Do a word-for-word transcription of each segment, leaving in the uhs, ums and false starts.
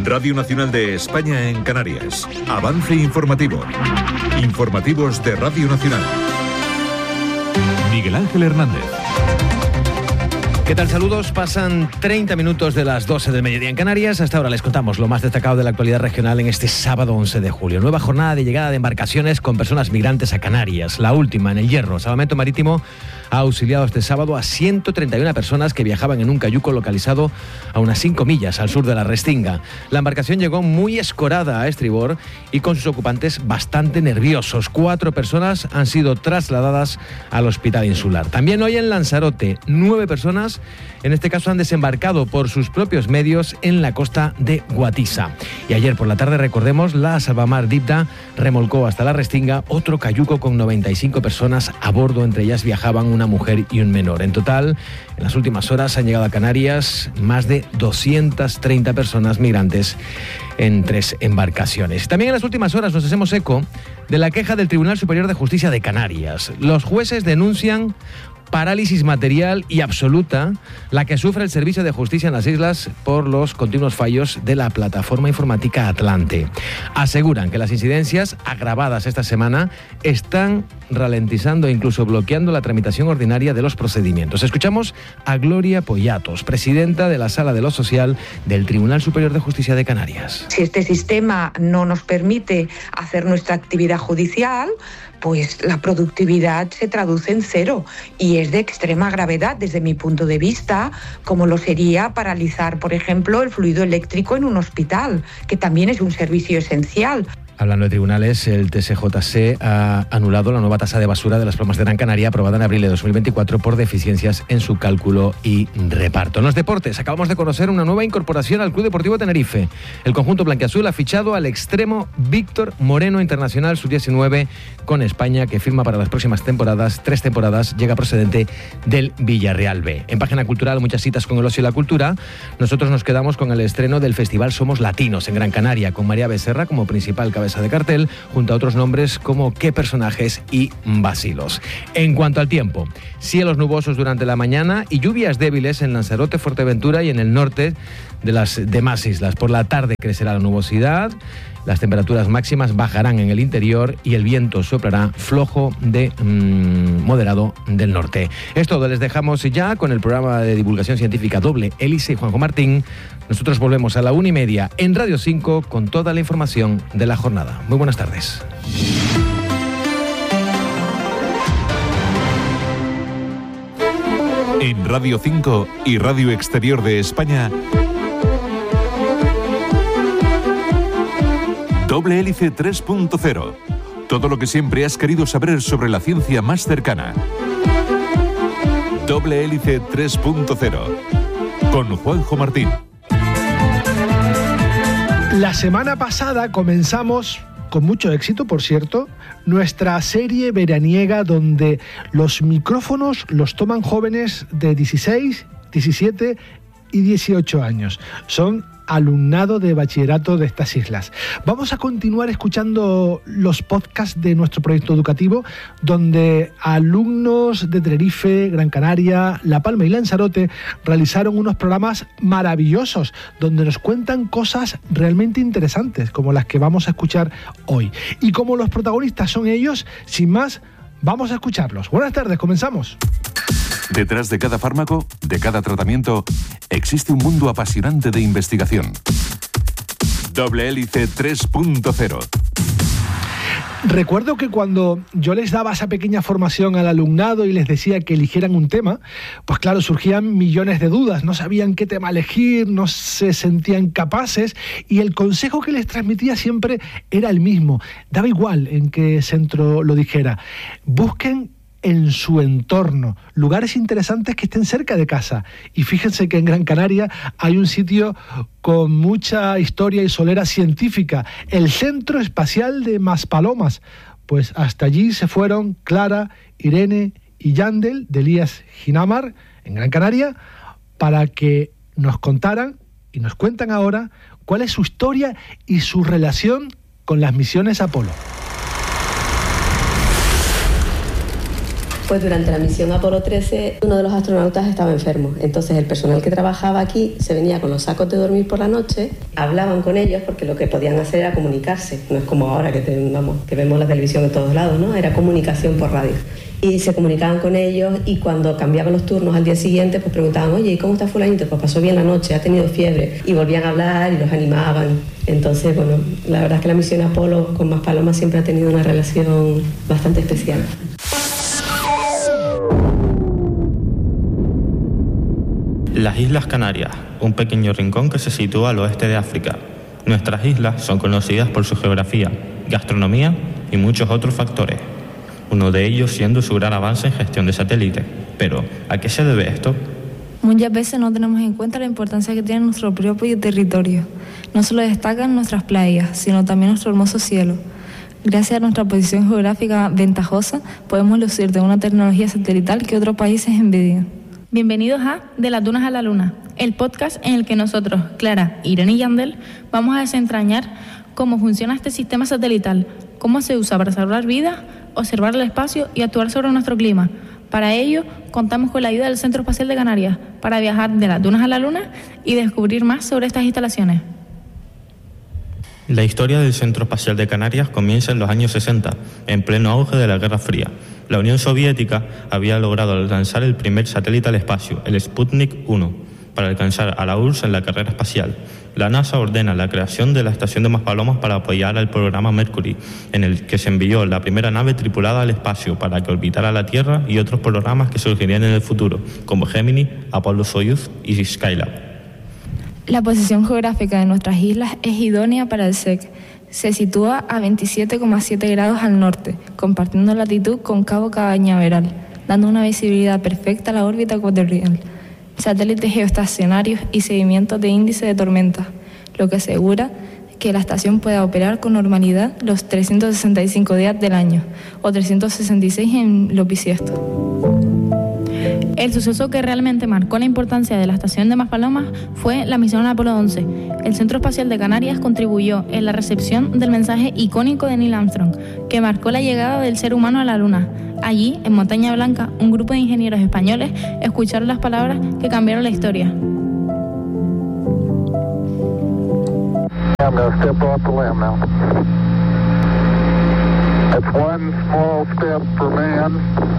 Radio Nacional de España en Canarias. Avance informativo. Informativos de Radio Nacional. Miguel Ángel Hernández. ¿Qué tal? Saludos. Pasan treinta minutos de las doce del mediodía en Canarias. Hasta ahora les contamos lo más destacado de la actualidad regional en este sábado once de julio. Nueva jornada de llegada de embarcaciones con personas migrantes a Canarias. La última en el Hierro. Salvamento Marítimo ha auxiliado este sábado a ciento treinta y una personas que viajaban en un cayuco localizado a unas cinco millas al sur de la Restinga. La embarcación llegó muy escorada a estribor y con sus ocupantes bastante nerviosos. Cuatro personas han sido trasladadas al hospital insular. También hoy en Lanzarote, nueve personas, en este caso, han desembarcado por sus propios medios en la costa de Guatisa. Y ayer por la tarde, recordemos, la Salvamar Dibda remolcó hasta la Restinga otro cayuco con noventa y cinco personas a bordo. Entre ellas viajaban una mujer y un menor. En total, en las últimas horas han llegado a Canarias más de doscientas treinta personas migrantes en tres embarcaciones. También en las últimas horas nos hacemos eco de la queja del Tribunal Superior de Justicia de Canarias. Los jueces denuncian parálisis material y absoluta la que sufre el Servicio de Justicia en las islas por los continuos fallos de la plataforma informática Atlante. Aseguran que las incidencias agravadas esta semana están ralentizando e incluso bloqueando la tramitación ordinaria de los procedimientos. Escuchamos a Gloria Poyatos, presidenta de la Sala de lo Social del Tribunal Superior de Justicia de Canarias. Si este sistema no nos permite hacer nuestra actividad judicial, pues la productividad se traduce en cero y es de extrema gravedad desde mi punto de vista, como lo sería paralizar, por ejemplo, el fluido eléctrico en un hospital, que también es un servicio esencial. Hablando de tribunales, el T S J C ha anulado la nueva tasa de basura de las Palmas de Gran Canaria aprobada en abril de dos mil veinticuatro por deficiencias en su cálculo y reparto. En los deportes, acabamos de conocer una nueva incorporación al Club Deportivo Tenerife. El conjunto blanquiazul ha fichado al extremo Víctor Moreno, internacional sub diecinueve con España, que firma para las próximas temporadas, tres temporadas, llega procedente del Villarreal B. En página cultural, muchas citas con el ocio y la cultura. Nosotros nos quedamos con el estreno del Festival Somos Latinos en Gran Canaria, con María Becerra como principal cabeza de cartel, junto a otros nombres como Qué Personajes y Basilos. En cuanto al tiempo, cielos nubosos durante la mañana y lluvias débiles en Lanzarote, Fuerteventura y en el norte de las demás islas. Por la tarde crecerá la nubosidad, las temperaturas máximas bajarán en el interior y el viento soplará flojo de mmm, moderado del norte. Es todo, les dejamos ya con el programa de divulgación científica Doble Hélice y Juanjo Martín. Nosotros volvemos a la una y media en Radio cinco con toda la información de la jornada. Muy buenas tardes. En Radio cinco y Radio Exterior de España, Doble Hélice tres punto cero. Todo lo que siempre has querido saber sobre la ciencia más cercana. Doble Hélice tres punto cero. Con Juanjo Martín. La semana pasada comenzamos, con mucho éxito por cierto, nuestra serie veraniega donde los micrófonos los toman jóvenes de dieciséis, diecisiete y dieciocho años. Son alumnado de bachillerato de estas islas. Vamos a continuar escuchando los podcasts de nuestro proyecto educativo, donde alumnos de Tenerife, Gran Canaria, La Palma y Lanzarote realizaron unos programas maravillosos, donde nos cuentan cosas realmente interesantes, como las que vamos a escuchar hoy. Y como los protagonistas son ellos, sin más, vamos a escucharlos. Buenas tardes, comenzamos. Detrás de cada fármaco, de cada tratamiento, existe un mundo apasionante de investigación. Doble Hélice tres punto cero. Recuerdo que cuando yo les daba esa pequeña formación al alumnado y les decía que eligieran un tema, pues claro, surgían millones de dudas, no sabían qué tema elegir, no se sentían capaces, y el consejo que les transmitía siempre era el mismo, daba igual en qué centro lo dijera: busquen en su entorno, lugares interesantes que estén cerca de casa. Y fíjense que en Gran Canaria hay un sitio con mucha historia y solera científica, el Centro Espacial de Maspalomas. Pues hasta allí se fueron Clara, Irene y Yandel de Elías Ginamar, en Gran Canaria, para que nos contaran y nos cuentan ahora cuál es su historia y su relación con las misiones Apolo. Pues durante la misión Apolo trece, uno de los astronautas estaba enfermo. Entonces el personal que trabajaba aquí se venía con los sacos de dormir por la noche, hablaban con ellos porque lo que podían hacer era comunicarse. No es como ahora que, te, vamos, que vemos la televisión en todos lados, ¿no? Era comunicación por radio. Y se comunicaban con ellos y cuando cambiaban los turnos al día siguiente, pues preguntaban, oye, ¿y cómo está fulanito? Pues pasó bien la noche, ha tenido fiebre. Y volvían a hablar y los animaban. Entonces, bueno, la verdad es que la misión Apolo con Maspalomas siempre ha tenido una relación bastante especial. Las Islas Canarias, un pequeño rincón que se sitúa al oeste de África. Nuestras islas son conocidas por su geografía, gastronomía y muchos otros factores. Uno de ellos siendo su gran avance en gestión de satélites. Pero, ¿a qué se debe esto? Muchas veces no tenemos en cuenta la importancia que tiene nuestro propio territorio. No solo destacan nuestras playas, sino también nuestro hermoso cielo. Gracias a nuestra posición geográfica ventajosa, podemos lucir de una tecnología satelital que otros países envidian. Bienvenidos a De las Dunas a la Luna, el podcast en el que nosotros, Clara, Irene y Yandel, vamos a desentrañar cómo funciona este sistema satelital, cómo se usa para salvar vidas, observar el espacio y actuar sobre nuestro clima. Para ello, contamos con la ayuda del Centro Espacial de Canarias para viajar de las dunas a la Luna y descubrir más sobre estas instalaciones. La historia del Centro Espacial de Canarias comienza en los años sesenta, en pleno auge de la Guerra Fría. La Unión Soviética había logrado lanzar el primer satélite al espacio, el Sputnik uno, para alcanzar a la U R S S en la carrera espacial. La NASA ordena la creación de la estación de Maspalomas para apoyar al programa Mercury, en el que se envió la primera nave tripulada al espacio para que orbitara la Tierra y otros programas que surgirían en el futuro, como Gemini, Apollo Soyuz y Skylab. La posición geográfica de nuestras islas es idónea para el S E C. Se sitúa a veintisiete coma siete grados al norte, compartiendo latitud con Cabo Cañaveral, dando una visibilidad perfecta a la órbita ecuatorial, satélites geoestacionarios y seguimientos de índice de tormenta, lo que asegura que la estación pueda operar con normalidad los trescientos sesenta y cinco días del año, o trescientos sesenta y seis en los bisiestos. El suceso que realmente marcó la importancia de la estación de Maspalomas fue la misión Apolo once. El Centro Espacial de Canarias contribuyó en la recepción del mensaje icónico de Neil Armstrong, que marcó la llegada del ser humano a la Luna. Allí, en Montaña Blanca, un grupo de ingenieros españoles escucharon las palabras que cambiaron la historia. I'm going to step off the limb now. That's one small step for man.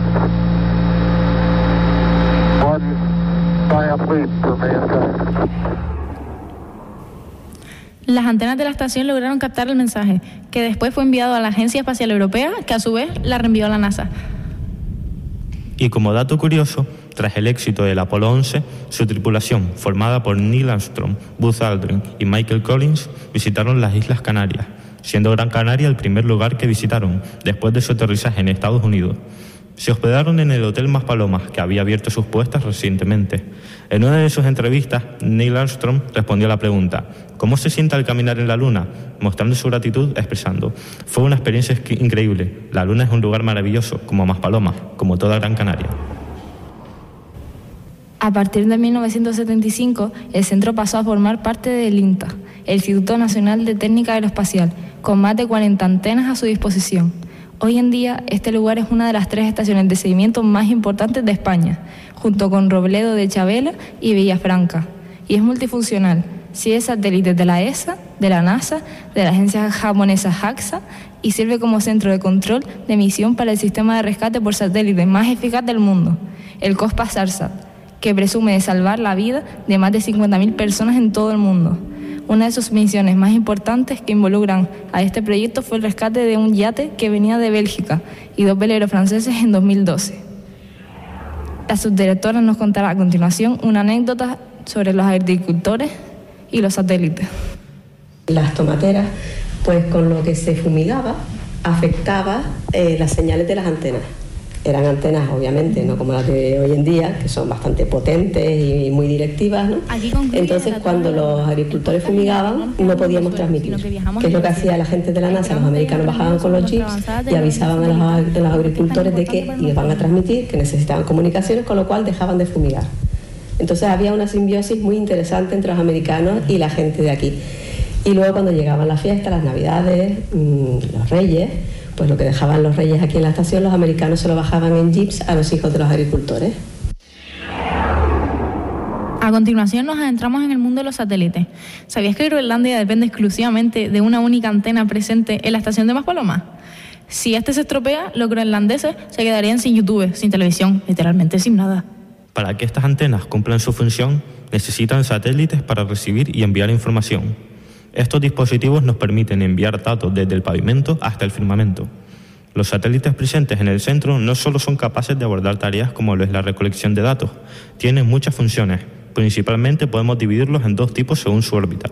One giant leap for mankind. Las antenas de la estación lograron captar el mensaje, que después fue enviado a la Agencia Espacial Europea, que a su vez la reenvió a la NASA. Y como dato curioso, tras el éxito del Apolo once, su tripulación, formada por Neil Armstrong, Buzz Aldrin y Michael Collins, visitaron las Islas Canarias, siendo Gran Canaria el primer lugar que visitaron después de su aterrizaje en Estados Unidos. Se hospedaron en el Hotel Maspalomas, que había abierto sus puertas recientemente. En una de sus entrevistas, Neil Armstrong respondió a la pregunta ¿cómo se siente al caminar en la Luna?, mostrando su gratitud expresando: fue una experiencia increíble, la Luna es un lugar maravilloso, como Maspalomas, como toda Gran Canaria. A partir de mil novecientos setenta y cinco, el centro pasó a formar parte del INTA, el Instituto Nacional de Técnica Aeroespacial, con más de cuarenta antenas a su disposición. Hoy en día, este lugar es una de las tres estaciones de seguimiento más importantes de España, junto con Robledo de Chabela y Villafranca, y es multifuncional. Sigue satélites de la E S A, de la NASA, de la agencia japonesa JAXA, y sirve como centro de control de misión para el sistema de rescate por satélite más eficaz del mundo, el COSPA-SARSAT, que presume de salvar la vida de más de cincuenta mil personas en todo el mundo. Una de sus misiones más importantes que involucran a este proyecto fue el rescate de un yate que venía de Bélgica y dos veleros franceses en dos mil doce. La subdirectora nos contará a continuación una anécdota sobre los agricultores y los satélites. Las tomateras, pues con lo que se fumigaba, afectaba eh, las señales de las antenas. Eran antenas, obviamente, no como las de hoy en día, que son bastante potentes y muy directivas, ¿no? Entonces, cuando los agricultores fumigaban, no podíamos transmitir. Que es lo que hacía la gente de la NASA, los americanos bajaban con los jeeps y avisaban a los, a los agricultores de que iban a transmitir, que necesitaban comunicaciones, con lo cual dejaban de fumigar. Entonces había una simbiosis muy interesante entre los americanos y la gente de aquí. Y luego cuando llegaban las fiestas, las navidades, mmm, los reyes, Pues lo que dejaban los reyes aquí en la estación, los americanos se lo bajaban en jeeps a los hijos de los agricultores. A continuación nos adentramos en el mundo de los satélites. ¿Sabías que Groenlandia depende exclusivamente de una única antena presente en la estación de Maspalomas? Si este se estropea, los groenlandeses se quedarían sin YouTube, sin televisión, literalmente sin nada. Para que estas antenas cumplan su función, necesitan satélites para recibir y enviar información. Estos dispositivos nos permiten enviar datos desde el pavimento hasta el firmamento. Los satélites presentes en el centro no solo son capaces de abordar tareas como lo es la recolección de datos, tienen muchas funciones. Principalmente podemos dividirlos en dos tipos según su órbita.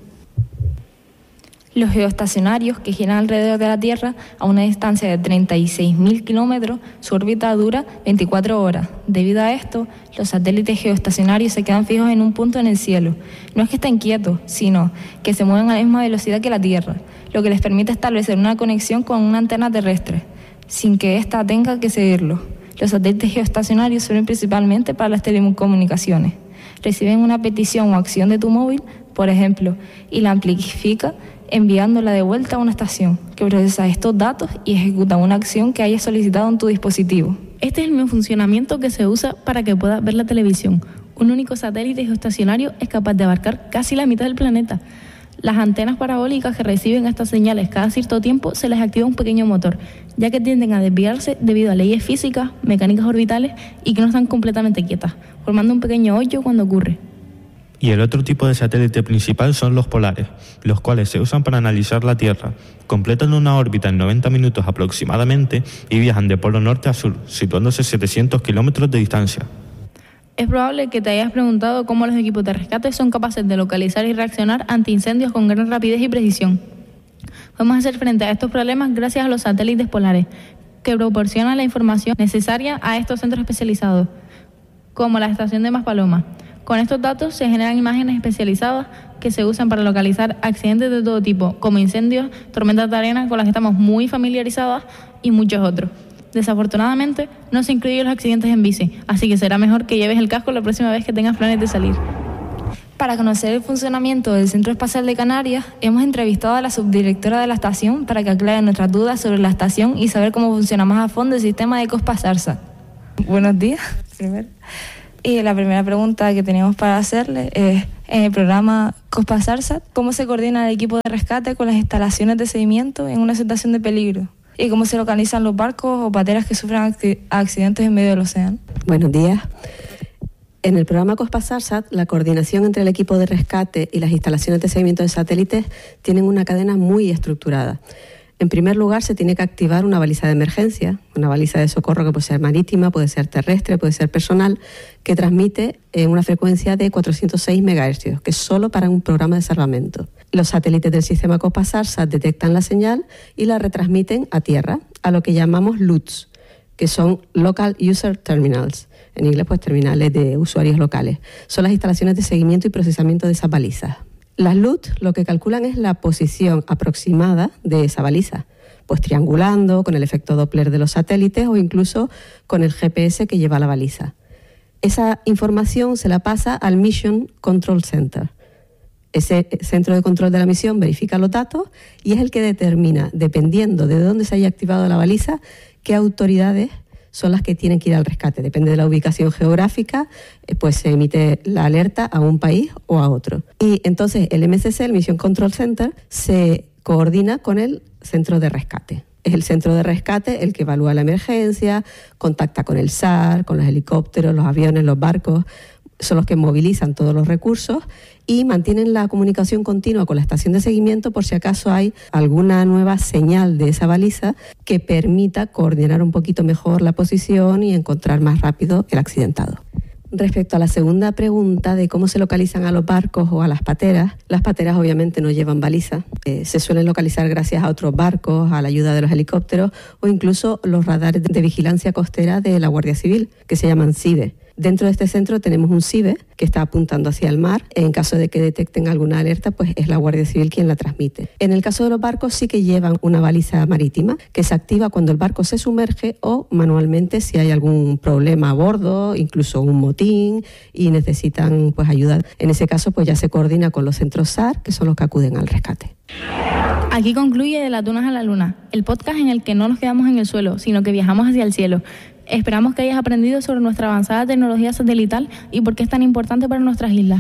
Los geoestacionarios, que giran alrededor de la Tierra a una distancia de treinta y seis mil kilómetros, su órbita dura veinticuatro horas. Debido a esto, los satélites geoestacionarios se quedan fijos en un punto en el cielo. No es que estén quietos, sino que se mueven a la misma velocidad que la Tierra, lo que les permite establecer una conexión con una antena terrestre, sin que ésta tenga que seguirlo. Los satélites geoestacionarios sirven principalmente para las telecomunicaciones. Reciben una petición o acción de tu móvil, por ejemplo, y la amplifica enviándola de vuelta a una estación que procesa estos datos y ejecuta una acción que hayas solicitado en tu dispositivo. Este es el mismo funcionamiento que se usa para que puedas ver la televisión. Un único satélite geoestacionario es capaz de abarcar casi la mitad del planeta. Las antenas parabólicas que reciben estas señales cada cierto tiempo se les activa un pequeño motor, ya que tienden a desviarse debido a leyes físicas, mecánicas orbitales y que no están completamente quietas, formando un pequeño hoyo cuando ocurre. Y el otro tipo de satélite principal son los polares, los cuales se usan para analizar la Tierra. Completan una órbita en noventa minutos aproximadamente y viajan de polo norte a sur, situándose a setecientos kilómetros de distancia. Es probable que te hayas preguntado cómo los equipos de rescate son capaces de localizar y reaccionar ante incendios con gran rapidez y precisión. Podemos hacer frente a estos problemas gracias a los satélites polares, que proporcionan la información necesaria a estos centros especializados, como la estación de Maspalomas. Con estos datos se generan imágenes especializadas que se usan para localizar accidentes de todo tipo, como incendios, tormentas de arena con las que estamos muy familiarizados y muchos otros. Desafortunadamente, no se incluyen los accidentes en bici, así que será mejor que lleves el casco la próxima vez que tengas planes de salir. Para conocer el funcionamiento del Centro Espacial de Canarias, hemos entrevistado a la subdirectora de la estación para que aclare nuestras dudas sobre la estación y saber cómo funciona más a fondo el sistema de COSPASARSAT. Buenos días, primero. Y la primera pregunta que teníamos para hacerle es, en el programa COSPASARSAT, ¿cómo se coordina el equipo de rescate con las instalaciones de seguimiento en una situación de peligro? ¿Y cómo se localizan los barcos o pateras que sufren accidentes en medio del océano? Buenos días. En el programa COSPASARSAT, la coordinación entre el equipo de rescate y las instalaciones de seguimiento de satélites tienen una cadena muy estructurada. En primer lugar, se tiene que activar una baliza de emergencia, una baliza de socorro que puede ser marítima, puede ser terrestre, puede ser personal, que transmite en una frecuencia de cuatrocientos seis megahercios, que es solo para un programa de salvamento. Los satélites del sistema COSPASARSAT detectan la señal y la retransmiten a tierra, a lo que llamamos L U Ts, que son Local User Terminals, en inglés pues terminales de usuarios locales. Son las instalaciones de seguimiento y procesamiento de esas balizas. Las L U T lo que calculan es la posición aproximada de esa baliza, pues triangulando con el efecto Doppler de los satélites o incluso con el G P S que lleva la baliza. Esa información se la pasa al Mission Control Center. Ese centro de control de la misión verifica los datos y es el que determina, dependiendo de dónde se haya activado la baliza, qué autoridades son las que tienen que ir al rescate. Depende de la ubicación geográfica, pues se emite la alerta a un país o a otro. Y entonces el M C C, el Mission Control Center, se coordina con el centro de rescate. Es el centro de rescate el que evalúa la emergencia, contacta con el S A R, con los helicópteros, los aviones, los barcos, son los que movilizan todos los recursos y mantienen la comunicación continua con la estación de seguimiento por si acaso hay alguna nueva señal de esa baliza que permita coordinar un poquito mejor la posición y encontrar más rápido el accidentado. Respecto a la segunda pregunta de cómo se localizan a los barcos o a las pateras, las pateras obviamente no llevan baliza. Eh, se suelen localizar gracias a otros barcos, a la ayuda de los helicópteros o incluso los radares de vigilancia costera de la Guardia Civil, que se llaman C I B E. Dentro de este centro tenemos un C I B E que está apuntando hacia el mar. En caso de que detecten alguna alerta, pues es la Guardia Civil quien la transmite. En el caso de los barcos sí que llevan una baliza marítima que se activa cuando el barco se sumerge o manualmente si hay algún problema a bordo, incluso un motín y necesitan pues ayuda. En ese caso pues ya se coordina con los centros S A R, que son los que acuden al rescate. Aquí concluye De las Dunas a la Luna, el podcast en el que no nos quedamos en el suelo, sino que viajamos hacia el cielo. Esperamos que hayas aprendido sobre nuestra avanzada tecnología satelital y por qué es tan importante para nuestras islas.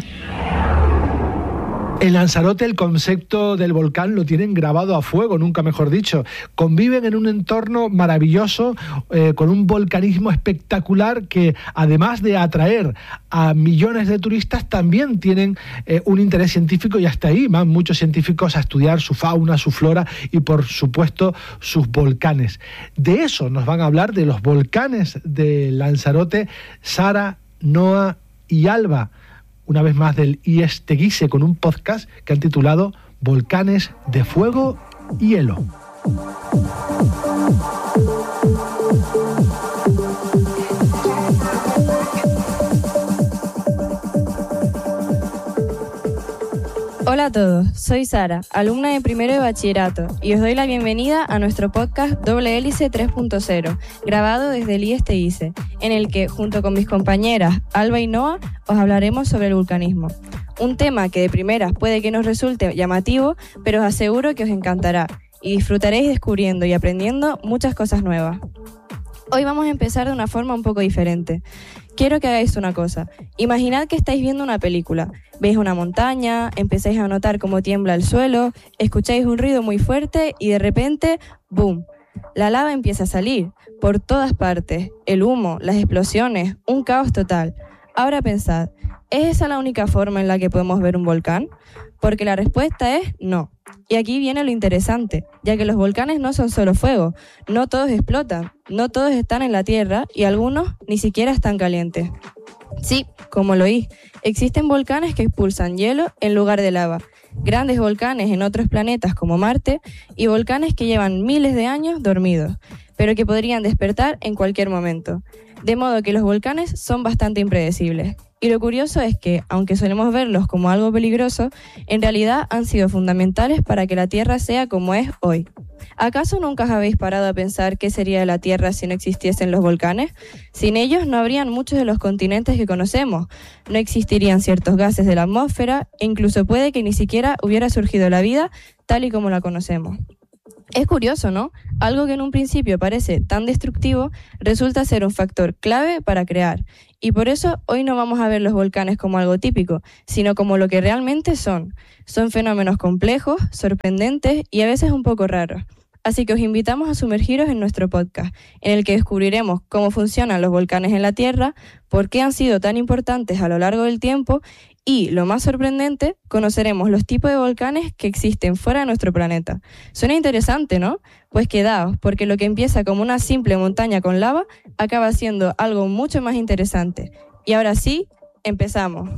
En Lanzarote el concepto del volcán lo tienen grabado a fuego, nunca mejor dicho. Conviven en un entorno maravilloso, eh, con un volcanismo espectacular que, además de atraer a millones de turistas, también tienen eh, un interés científico, y hasta ahí van muchos científicos a estudiar su fauna, su flora y, por supuesto, sus volcanes. De eso nos van a hablar, de los volcanes de Lanzarote, Sara, Noa y Alba, una vez más del I E S Teguise, con un podcast que han titulado Volcanes de Fuego y Hielo. Hola a todos, soy Sara, alumna de primero de bachillerato, y os doy la bienvenida a nuestro podcast Doble Hélice tres punto cero, grabado desde el I E S Teguise, en el que, junto con mis compañeras Alba y Noa, os hablaremos sobre el vulcanismo. Un tema que de primeras puede que nos resulte llamativo, pero os aseguro que os encantará, y disfrutaréis descubriendo y aprendiendo muchas cosas nuevas. Hoy vamos a empezar de una forma un poco diferente. Quiero que hagáis una cosa. Imaginad que estáis viendo una película. Veis una montaña, empezáis a notar cómo tiembla el suelo, escucháis un ruido muy fuerte y de repente, ¡boom! La lava empieza a salir por todas partes. El humo, las explosiones, un caos total. Ahora pensad, ¿es esa la única forma en la que podemos ver un volcán? Porque la respuesta es no. Y aquí viene lo interesante, ya que los volcanes no son solo fuego, no todos explotan, no todos están en la Tierra y algunos ni siquiera están calientes. Sí, como lo oís, existen volcanes que expulsan hielo en lugar de lava, grandes volcanes en otros planetas como Marte y volcanes que llevan miles de años dormidos, pero que podrían despertar en cualquier momento. De modo que los volcanes son bastante impredecibles. Y lo curioso es que, aunque solemos verlos como algo peligroso, en realidad han sido fundamentales para que la Tierra sea como es hoy. ¿Acaso nunca os habéis parado a pensar qué sería de la Tierra si no existiesen los volcanes? Sin ellos no habrían muchos de los continentes que conocemos, no existirían ciertos gases de la atmósfera e incluso puede que ni siquiera hubiera surgido la vida tal y como la conocemos. Es curioso, ¿no? Algo que en un principio parece tan destructivo resulta ser un factor clave para crear. Y por eso hoy no vamos a ver los volcanes como algo típico, sino como lo que realmente son. Son fenómenos complejos, sorprendentes y a veces un poco raros. Así que os invitamos a sumergiros en nuestro podcast, en el que descubriremos cómo funcionan los volcanes en la Tierra, por qué han sido tan importantes a lo largo del tiempo y, lo más sorprendente, conoceremos los tipos de volcanes que existen fuera de nuestro planeta. Suena interesante, ¿no? Pues quedaos, porque lo que empieza como una simple montaña con lava acaba siendo algo mucho más interesante. Y ahora sí, empezamos.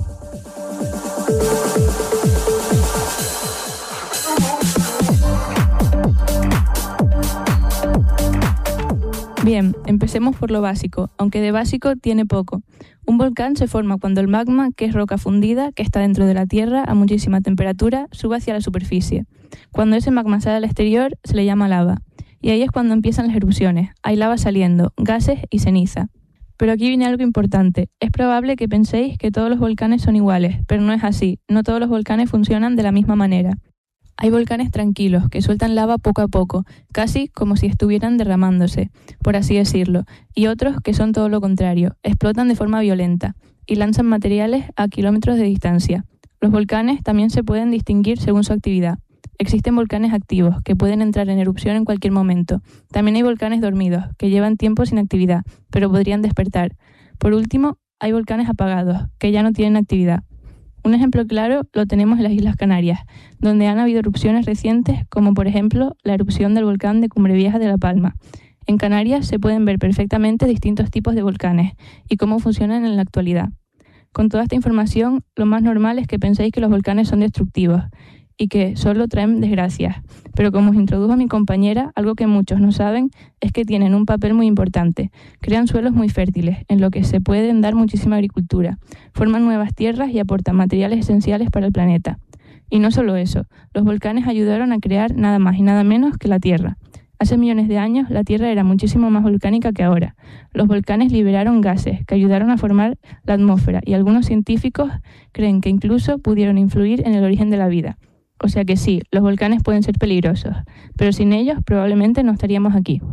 Bien, empecemos por lo básico, aunque de básico tiene poco. Un volcán se forma cuando el magma, que es roca fundida, que está dentro de la Tierra a muchísima temperatura, sube hacia la superficie. Cuando ese magma sale al exterior, se le llama lava. Y ahí es cuando empiezan las erupciones. Hay lava saliendo, gases y ceniza. Pero aquí viene algo importante. Es probable que penséis que todos los volcanes son iguales, pero no es así. No todos los volcanes funcionan de la misma manera. Hay volcanes tranquilos, que sueltan lava poco a poco, casi como si estuvieran derramándose, por así decirlo, y otros que son todo lo contrario, explotan de forma violenta y lanzan materiales a kilómetros de distancia. Los volcanes también se pueden distinguir según su actividad. Existen volcanes activos, que pueden entrar en erupción en cualquier momento. También hay volcanes dormidos, que llevan tiempo sin actividad, pero podrían despertar. Por último, hay volcanes apagados, que ya no tienen actividad. Un ejemplo claro lo tenemos en las Islas Canarias, donde han habido erupciones recientes, como por ejemplo la erupción del volcán de Cumbre Vieja de La Palma. En Canarias se pueden ver perfectamente distintos tipos de volcanes y cómo funcionan en la actualidad. Con toda esta información, lo más normal es que penséis que los volcanes son destructivos y que solo traen desgracias. Pero como os introdujo mi compañera, algo que muchos no saben es que tienen un papel muy importante. Crean suelos muy fértiles, en lo que se pueden dar muchísima agricultura. Forman nuevas tierras y aportan materiales esenciales para el planeta. Y no solo eso, los volcanes ayudaron a crear nada más y nada menos que la Tierra. Hace millones de años, la Tierra era muchísimo más volcánica que ahora. Los volcanes liberaron gases que ayudaron a formar la atmósfera y algunos científicos creen que incluso pudieron influir en el origen de la vida. O sea que sí, los volcanes pueden ser peligrosos, pero sin ellos probablemente no estaríamos aquí.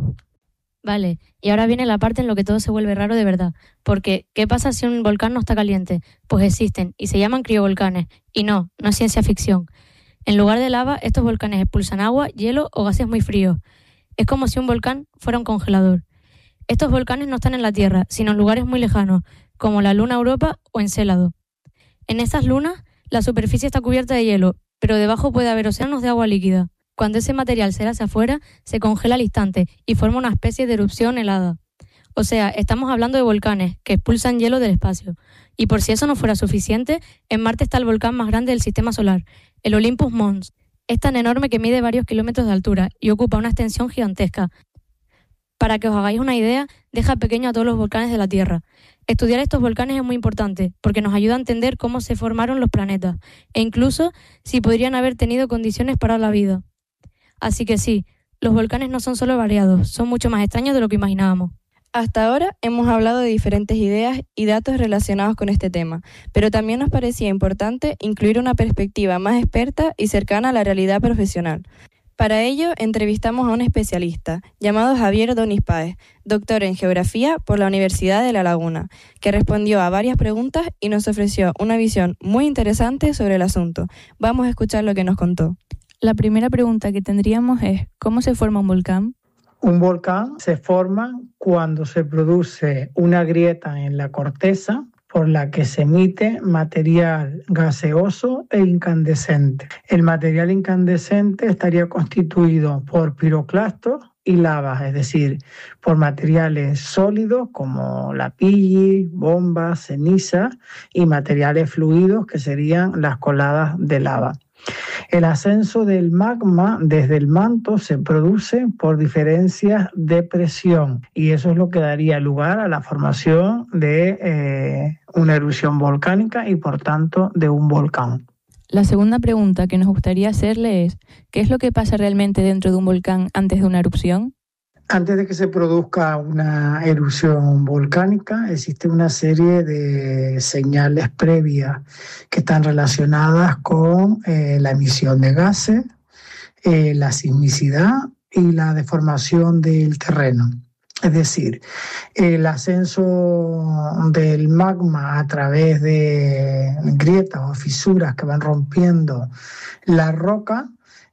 Vale, y ahora viene la parte en lo que todo se vuelve raro de verdad. Porque, ¿qué pasa si un volcán no está caliente? Pues existen, y se llaman criovolcanes. Y no, no es ciencia ficción. En lugar de lava, estos volcanes expulsan agua, hielo o gases muy fríos. Es como si un volcán fuera un congelador. Estos volcanes no están en la Tierra, sino en lugares muy lejanos, como la luna Europa o Encélado. En estas lunas, la superficie está cubierta de hielo, pero debajo puede haber océanos de agua líquida. Cuando ese material se hace afuera, se congela al instante y forma una especie de erupción helada. O sea, estamos hablando de volcanes que expulsan hielo del espacio. Y por si eso no fuera suficiente, en Marte está el volcán más grande del sistema solar, el Olympus Mons. Es tan enorme que mide varios kilómetros de altura y ocupa una extensión gigantesca. Para que os hagáis una idea, deja pequeño a todos los volcanes de la Tierra. Estudiar estos volcanes es muy importante porque nos ayuda a entender cómo se formaron los planetas e incluso si podrían haber tenido condiciones para la vida. Así que sí, los volcanes no son solo variados, son mucho más extraños de lo que imaginábamos. Hasta ahora hemos hablado de diferentes ideas y datos relacionados con este tema, pero también nos parecía importante incluir una perspectiva más experta y cercana a la realidad profesional. Para ello, entrevistamos a un especialista llamado Javier Donis Páez, doctor en Geografía por la Universidad de La Laguna, que respondió a varias preguntas y nos ofreció una visión muy interesante sobre el asunto. Vamos a escuchar lo que nos contó. La primera pregunta que tendríamos es, ¿cómo se forma un volcán? Un volcán se forma cuando se produce una grieta en la corteza por la que se emite material gaseoso e incandescente. El material incandescente estaría constituido por piroclastos y lavas, es decir, por materiales sólidos como la pilli, bombas, cenizas y materiales fluidos que serían las coladas de lava. El ascenso del magma desde el manto se produce por diferencias de presión y eso es lo que daría lugar a la formación de eh, una erupción volcánica y por tanto de un volcán. La segunda pregunta que nos gustaría hacerle es, ¿qué es lo que pasa realmente dentro de un volcán antes de una erupción? Antes de que se produzca una erupción volcánica, existe una serie de señales previas que están relacionadas con eh, la emisión de gases, eh, la sismicidad y la deformación del terreno. Es decir, el ascenso del magma a través de grietas o fisuras que van rompiendo la roca